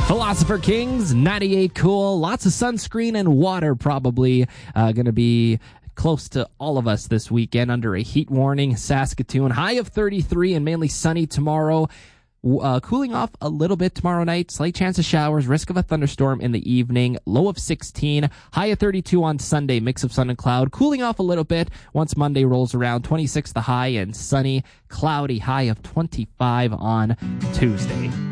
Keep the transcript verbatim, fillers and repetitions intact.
Philosopher Kings, ninety-eight cool. Lots of sunscreen and water probably uh, going to be close to all of us this weekend under a heat warning. Saskatoon, high of thirty-three and mainly sunny tomorrow. Uh, cooling off a little bit tomorrow night. Slight chance of showers, risk of a thunderstorm in the evening. Low of sixteen, high of thirty-two on Sunday. Mix of sun and cloud. Cooling off a little bit once Monday rolls around. twenty-six the high and sunny. Cloudy, high of twenty-five on Tuesday.